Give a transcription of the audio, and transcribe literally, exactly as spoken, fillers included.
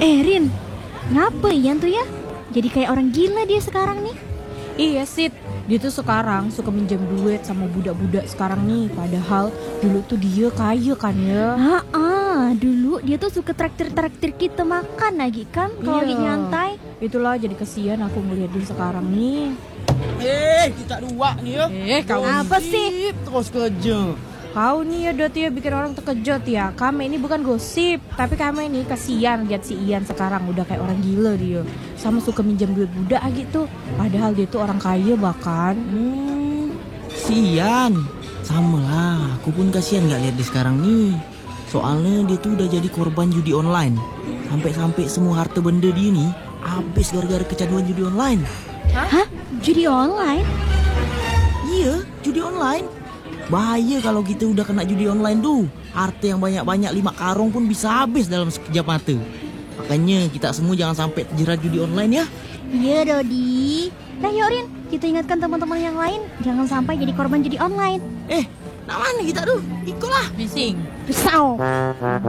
Eh Rin, ngapa Ian tuh ya? Jadi kayak orang gila dia sekarang nih. Iya Sid, dia tuh sekarang suka minjem duit sama budak-budak sekarang nih. Padahal dulu tuh dia kaya kan ya. Ah, ah, dulu dia tuh suka traktir-traktir kita makan lagi kan kalau Iya. lagi nyantai. Itulah jadi kasihan aku ngeliat dia sekarang nih. Eh, kita dua nih ya. Eh, kau Apa sih? Terus kerja. Kau nih ya Dot ya bikin orang terkejut ya. Kami ini bukan gosip, tapi kami ini kasihan lihat si Ian sekarang udah kayak orang gila dia. Sama suka minjem duit budak gitu. Padahal dia tuh orang kaya bahkan. Hmm, sian. Sama lah, aku pun kasihan nggak lihat dia sekarang nih. Soalnya dia tuh udah jadi korban judi online. Sampai-sampai semua harta benda dia nih habis gara-gara kecanduan judi online. Hah? Judi online? Iya, judi online. Bahaya kalau kita udah kena judi online tuh. Harta yang banyak-banyak lima karung pun bisa habis dalam sekejap mata. Makanya kita semua jangan sampai terjerat judi online ya. Iya Dodi. Nah yuk Rin, kita ingatkan teman-teman yang lain jangan sampai jadi korban judi online. Eh, nak mana kita tuh? Ikutlah. Bising. Risau.